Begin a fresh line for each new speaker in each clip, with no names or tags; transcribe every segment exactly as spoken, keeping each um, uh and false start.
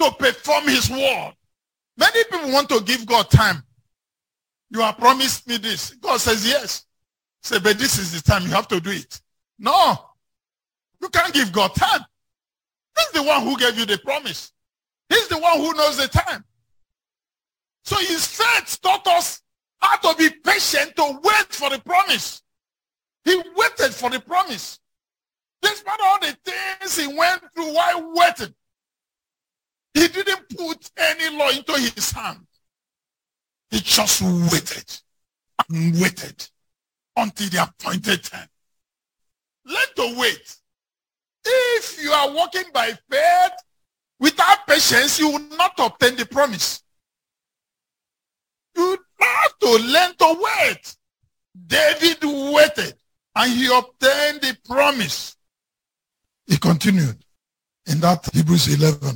to perform his word. Many people want to give God time. You have promised me this. God says yes. Say, but this is the time you have to do it. No. You can't give God time. He's the one who gave you the promise. He's the one who knows the time. So his faith taught us how to be patient to wait for the promise. He waited for the promise. Despite all the things he went through while waiting, he didn't put any law into his hand. He just waited and waited until the appointed time. Learn to wait. If you are walking by faith without patience, you will not obtain the promise. You have to learn to wait. David waited and he obtained the promise. He continued in that Hebrews eleven.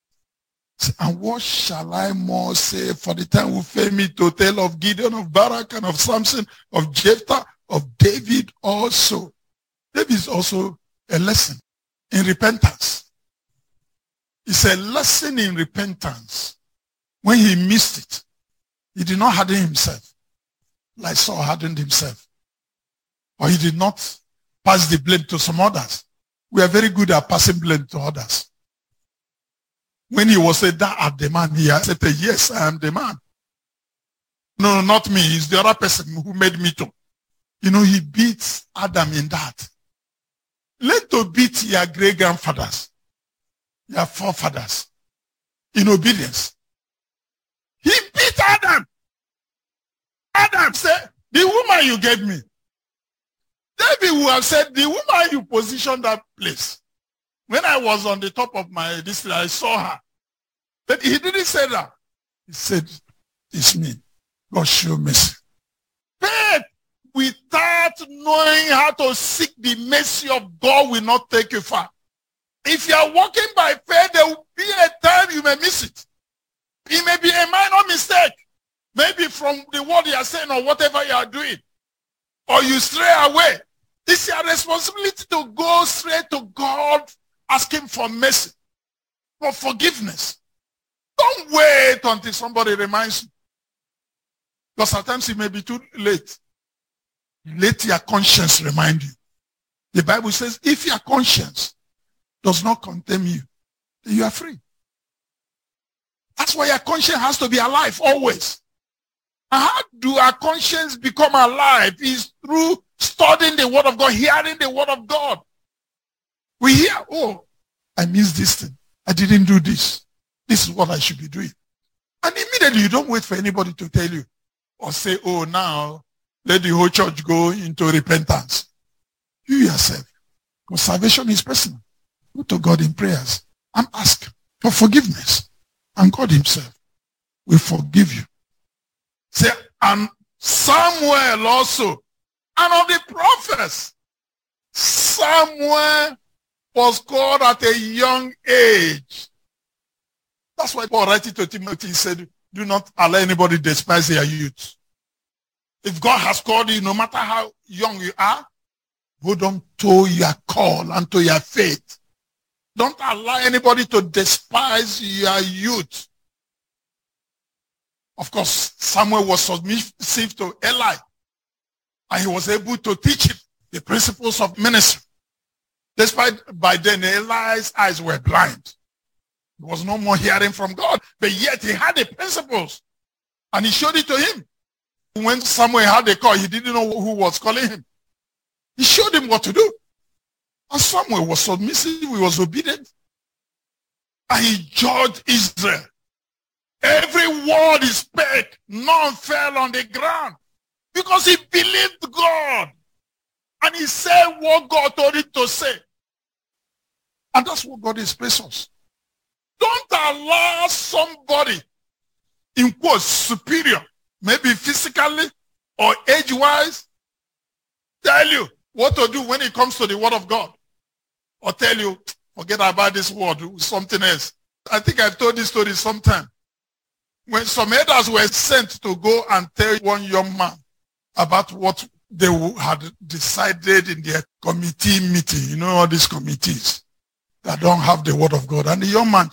And what shall I more say, for the time will fail me to tell of Gideon, of Barak, and of Samson, of Jephthah, of David also. David is also a lesson in repentance. It's a lesson in repentance. When he missed it, he did not harden himself like Saul hardened himself. Or he did not pass the blame to some others. We are very good at passing blame to others. When he was said, that are the man, he said, yes, I am the man. No, not me. It's the other person who made me to. You know, he beats Adam in that. Learn to beat your great-grandfathers, your forefathers, in obedience. He beat Adam. Adam said, the woman you gave me. David would have said, the woman you positioned that place. When I was on the top of my this, I saw her. But he didn't say that. He said, it's me. God show mercy. Faith without knowing how to seek the mercy of God will not take you far. If you are walking by faith, there will be a time you may miss it. It may be a minor mistake. Maybe from the word you are saying or whatever you are doing. Or you stray away. It's your responsibility to go straight to God, asking for mercy, for forgiveness. Don't wait until somebody reminds you. Because sometimes it may be too late. Let your conscience remind you. The Bible says, if your conscience does not condemn you, then you are free. That's why your conscience has to be alive always. And how do our conscience become alive? Is through studying the word of God, hearing the word of God. We hear, oh, I missed this thing. I didn't do this. This is what I should be doing. And immediately you don't wait for anybody to tell you or say, oh, now let the whole church go into repentance. You yourself, because salvation is personal. Go to God in prayers and ask for forgiveness. And God himself will forgive you. Say, and Samuel also, and of the prophets, Samuel was called at a young age. That's why Paul writing to Timothy said, do not allow anybody to despise their youth. If God has called you, no matter how young you are, hold on to your call and to your faith. Don't allow anybody to despise your youth. Of course, Samuel was submissive to Eli, and he was able to teach him the principles of ministry. Despite by then, Eli's eyes were blind. There was no more hearing from God, but yet he had the principles, and he showed it to him. When Samuel had a call, he didn't know who was calling him. He showed him what to do. And Samuel was submissive, he was obedient, and he judged Israel. Every word he spake, none fell on the ground, because he believed God. And he said what God told him to say. And that's what God expects us. Don't allow somebody, in quotes, superior, maybe physically or age-wise, tell you what to do when it comes to the word of God. Or tell you, forget about this word, something else. I think I've told this story sometime. When some elders were sent to go and tell one young man about what they had decided in their committee meeting, you know, all these committees that don't have the word of God. And the young man